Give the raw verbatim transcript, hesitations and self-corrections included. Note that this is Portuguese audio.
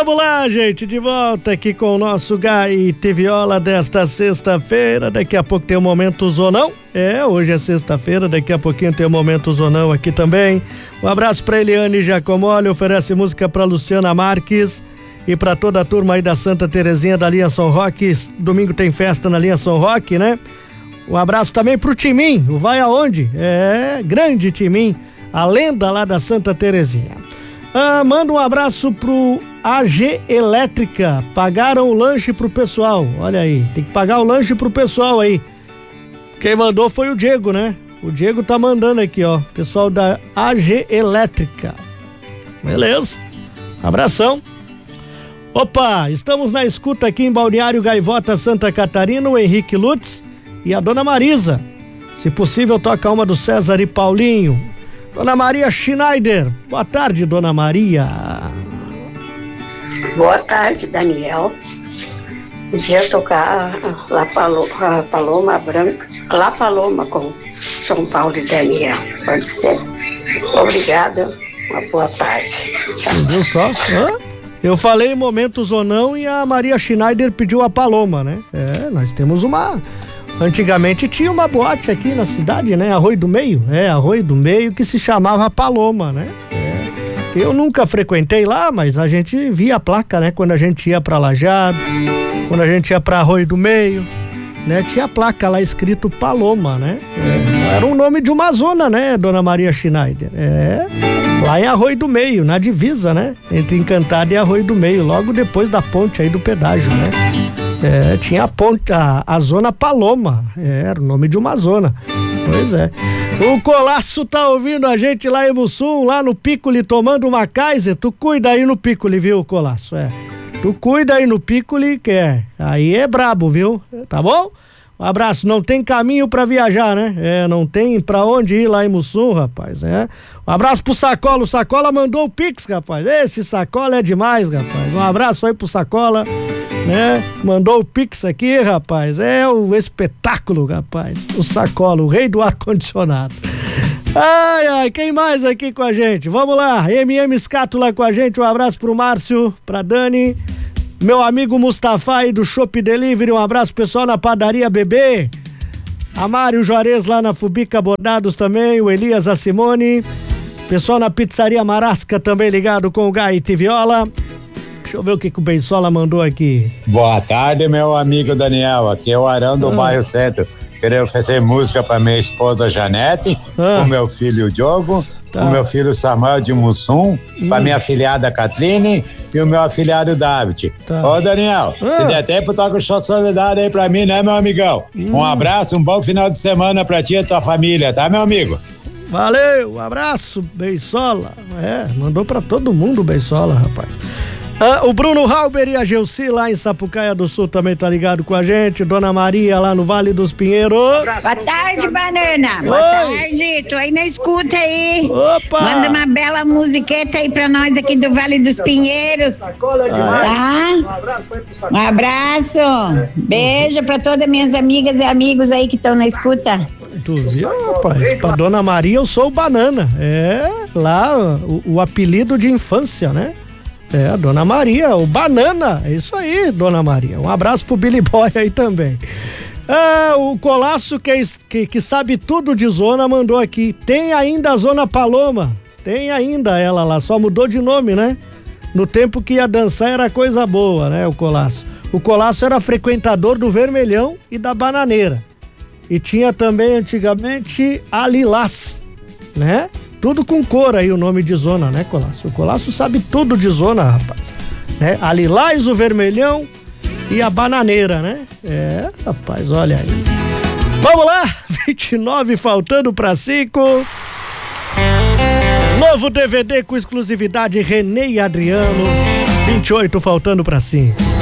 Vamos lá, gente, de volta aqui com o nosso Gaite Viola desta sexta-feira. Daqui a pouco tem o Momento Zonão. É, hoje é sexta-feira, daqui a pouquinho tem o Momento Zonão aqui também. Um abraço pra Eliane Giacomoli, oferece música pra Luciana Marques e pra toda a turma aí da Santa Terezinha da linha São Roque. Domingo tem festa na linha São Roque, né? Um abraço também pro Timim, o Vai Aonde? É, grande Timim, a lenda lá da Santa Terezinha. Ah, manda um abraço pro A G Elétrica, pagaram o lanche pro pessoal, olha aí, tem que pagar o lanche pro pessoal aí. Quem mandou foi o Diego, né? O Diego tá mandando aqui, ó, pessoal da A G Elétrica. Beleza, abração. Opa, estamos na escuta aqui em Balneário Gaivota, Santa Catarina, o Henrique Lutz e a Dona Marisa. Se possível, toca uma do César e Paulinho. Dona Maria Schneider, boa tarde, Dona Maria. Boa tarde, Daniel. Podia tocar La Paloma, Paloma Branca, La Paloma com São Paulo e Daniel, pode ser? Obrigada, uma boa tarde. Viu só? Hã? Eu falei Momentos ou Não e a Maria Schneider pediu a Paloma, né? É, nós temos uma... Antigamente tinha uma boate aqui na cidade, né? Arroio do Meio, é, Arroio do Meio, que se chamava Paloma, né? É. Eu nunca frequentei lá, mas a gente via a placa, né? Quando a gente ia pra Lajeado, quando a gente ia pra Arroio do Meio, né? Tinha a placa lá escrito Paloma, né? É. Era o nome de uma zona, né, Dona Maria Schneider? É, lá em Arroio do Meio, na divisa, né? Entre Encantada e Arroio do Meio, logo depois da ponte aí do pedágio, né? É, tinha a ponte, a, a zona Paloma, é, era o nome de uma zona. Pois é. O Colasso tá ouvindo a gente lá em Mussum, lá no Piccoli, tomando uma Kaiser. Tu cuida aí no Piccoli, viu, Colasso? É. Tu cuida aí no Piccoli, que é. Aí é brabo, viu? Tá bom? Um abraço. Não tem caminho pra viajar, né? É, não tem pra onde ir lá em Mussum, rapaz. É. Um abraço pro Sacola. O Sacola mandou o Pix, rapaz. Esse Sacola é demais, rapaz. Um abraço aí pro Sacola, né? Mandou o Pix aqui, rapaz. É o espetáculo, rapaz. O Sacola, o rei do ar-condicionado. Ai, ai, quem mais aqui com a gente? Vamos lá, M M Scátula com a gente. Um abraço pro Márcio, pra Dani, meu amigo Mustafa aí do Shop Delivery. Um abraço, pessoal, na Padaria Bebê. A Mário Juarez lá na Fubica Bordados também. O Elias, a Simone. Pessoal na Pizzaria Marasca também ligado com o Gaite Viola. Deixa eu ver o que, que o Bensola mandou aqui. Boa tarde, meu amigo Daniel. Aqui é o Arão do ah. Bairro Centro. Queria oferecer música para minha esposa Janete, ah. o meu filho Diogo, tá. o meu filho Samuel de Mussum, hum. para minha afilhada Catrine e o meu afilhado David. Tá. Ô, Daniel, ah. se der tempo, toca o show solidário aí pra mim, né, meu amigão? Hum. Um abraço, um bom final de semana pra ti e tua família, tá, meu amigo? Valeu, um abraço, Bensola. É, mandou pra todo mundo, Bensola, rapaz. Ah, o Bruno Halber e a Gelsi lá em Sapucaia do Sul também tá ligado com a gente. Dona Maria lá no Vale dos Pinheiros. Boa tarde, Banana. Boa Oi. tarde, tô aí na escuta aí. Opa! Manda uma bela musiqueta aí pra nós aqui do Vale dos Pinheiros. Tá? Um abraço. Beijo pra todas minhas amigas e amigos aí que estão na escuta. Tu viu, rapaz? Pra Dona Maria eu sou o Banana. É, lá o, o apelido de infância, né? É, a Dona Maria, o Banana, é isso aí, Dona Maria. Um abraço pro Billy Boy aí também. Ah, o Colasso, que, que, que sabe tudo de zona, mandou aqui. Tem ainda a Zona Paloma, tem ainda ela lá, só mudou de nome, né? No tempo que ia dançar era coisa boa, né, o Colasso. O Colasso era frequentador do Vermelhão e da Bananeira. E tinha também, antigamente, a Lilás, né? Tudo com cor aí o nome de zona, né, Colasso? O Colasso sabe tudo de zona, rapaz. Né? A Lilás, o Vermelhão e a Bananeira, né? É, rapaz, olha aí. Vamos lá, vinte e nove faltando para cinco. Novo D V D com exclusividade Renê e Adriano. vinte e oito faltando para cinco.